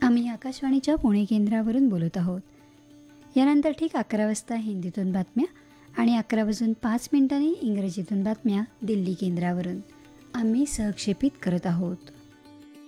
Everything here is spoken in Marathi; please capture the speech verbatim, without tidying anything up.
आम्ही आकाशवाणीच्या पुणे केंद्रावरून बोलत आहोत. यानंतर ठीक अकरा वाजता हिंदीतून बातम्या आणि अकरा वाजून पाच मिनिटांनी इंग्रजीतून बातम्या दिल्ली केंद्रावरून आम्ही सहक्षेपित करत आहोत.